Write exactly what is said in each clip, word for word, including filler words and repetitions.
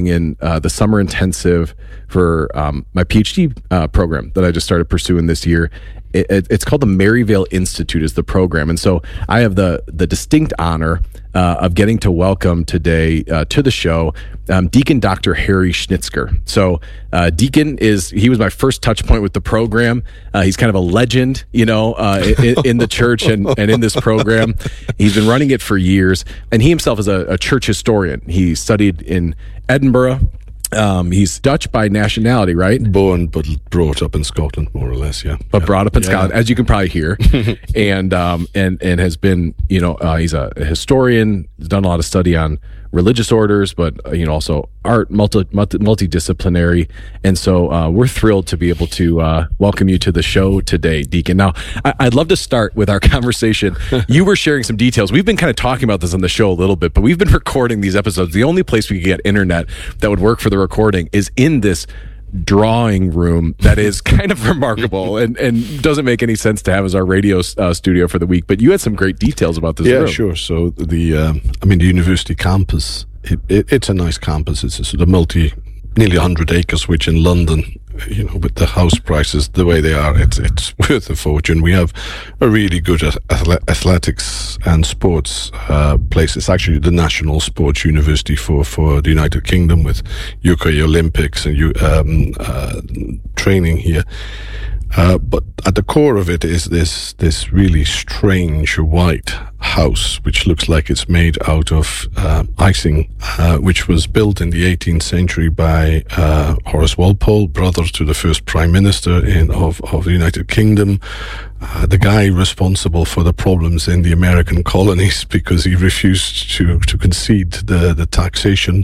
in uh, the summer intensive for um, my PhD uh, program that I just started pursuing this year. It, it, it's called the Maryvale Institute is the program. And so I have the the distinct honor uh, of getting to welcome today uh, to the show um, Deacon Doctor Harry Schnitzker. So uh, Deacon is, he was my first touch point with the program. Uh, he's kind of a legend, you know, uh, in, in the church and, and in this program. He's been running it for years. And he himself is a, a church historian. He studied in Edinburgh. Um, he's Dutch by nationality, right? Born but brought up in Scotland, more or less, yeah. But yeah. brought up in yeah. Scotland, as you can probably hear, and um, and and has been, you know, uh, he's a historian. He's done a lot of study on religious orders, but uh, you know, also art, multi, multi multidisciplinary. And so uh, we're thrilled to be able to uh, welcome you to the show today, Deacon. Now, I, I'd love to start with our conversation. You were sharing some details. We've been kind of talking about this on the show a little bit, but we've been recording these episodes. The only place we could get internet that would work for the recording is in this drawing room that is kind of remarkable and, and doesn't make any sense to have as our radio uh, studio for the week. But you had some great details about this yeah, room. Yeah, sure. So the, um, I mean, the university campus, it, it, it's a nice campus. It's a sort of multi, nearly one hundred acres, which in London, you know, with the house prices the way they are, it's it's worth a fortune. We have a really good athletics and sports uh, place. It's actually the national sports university for, for the United Kingdom, with U K Olympics and um, uh, training here. Uh, but at the core of it is this this really strange white house, which looks like it's made out of uh, icing, uh, which was built in the eighteenth century by uh, Horace Walpole, brother to the first Prime Minister in, of, of the United Kingdom, uh, the guy responsible for the problems in the American colonies because he refused to, to concede the, the taxation.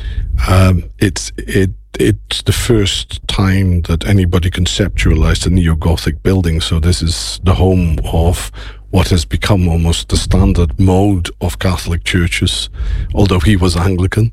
Um, it's it. It's the first time that anybody conceptualized a neo-Gothic building. So this is the home of what has become almost the standard mode of Catholic churches, although he was Anglican.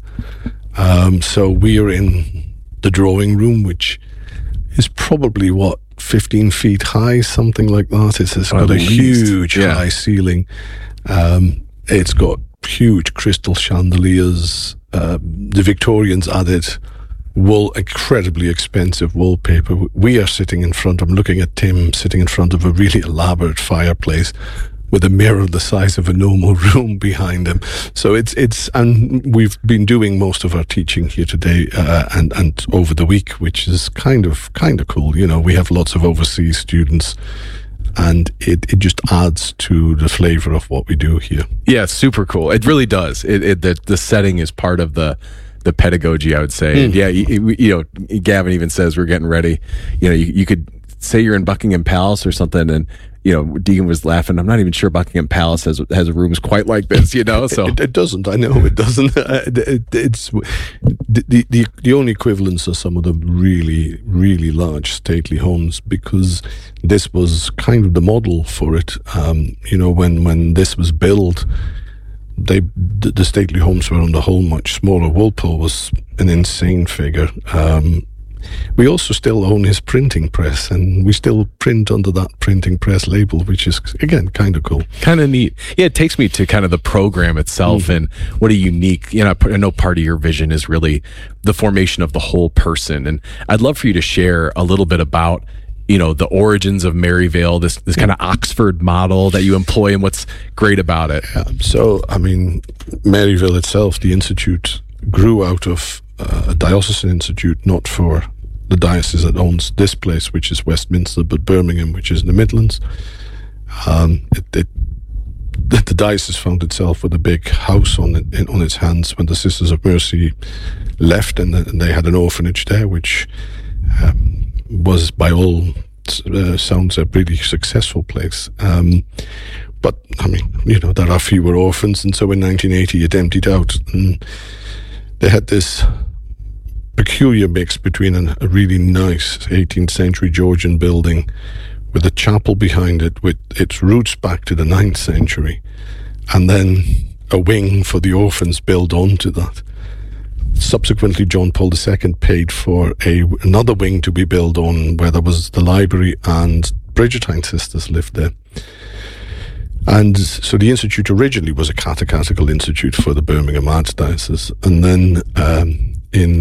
Um, so we are in the drawing room, which is probably, what, fifteen feet high, something like that. It's, it's got a huge yeah. high ceiling. Um, it's got huge crystal chandeliers. Uh, the Victorians added wool, incredibly expensive wallpaper. We are sitting in front, I'm looking at Tim sitting in front of a really elaborate fireplace with a mirror the size of a normal room behind him. So it's, it's, and we've been doing most of our teaching here today, uh, and, and over the week, which is kind of, kind of cool. You know, we have lots of overseas students, and it, it just adds to the flavor of what we do here. Yeah, it's super cool. It really does. It, it the, the setting is part of the, the pedagogy, I would say. Mm. And yeah, you, you know, Gavin even says we're getting ready. You know, you, you could say you're in Buckingham Palace or something, and you know, Deacon was laughing. I'm not even sure Buckingham Palace has has rooms quite like this. You know, so it, it doesn't. I know it doesn't. it, it, it's the, the the only equivalents are some of the really really large stately homes, because this was kind of the model for it. Um, you know, when when this was built, they the, the stately homes were on the whole much smaller. Walpole was an insane figure. Um, we also still own his printing press, and we still print under that printing press label, which is, again, kind of cool. Kind of neat. Yeah, it takes me to kind of the program itself, mm. and what a unique, you know, I know part of your vision is really the formation of the whole person. And I'd love for you to share a little bit about, you know, the origins of Maryvale, this this kind of Oxford model that you employ, and what's great about it. Yeah, so, I mean, Maryvale itself, the institute, grew out of uh, a diocesan institute, not for the diocese that owns this place, which is Westminster, but Birmingham, which is in the Midlands. Um, it, it, the, the diocese found itself with a big house on it, in, on its hands when the Sisters of Mercy left, and, the, and they had an orphanage there, which um, was, by all uh, sounds, a pretty successful place. Um, but, I mean, you know, there are fewer orphans, and so in nineteen eighty it emptied out, and they had this peculiar mix between an, a really nice eighteenth century Georgian building with a chapel behind it with its roots back to the ninth century, and then a wing for the orphans built onto that. Subsequently, John Paul the Second paid for a another wing to be built on, where there was the library, and Bridgetine sisters lived there. And so the institute originally was a catechetical institute for the Birmingham Archdiocese, and then um, in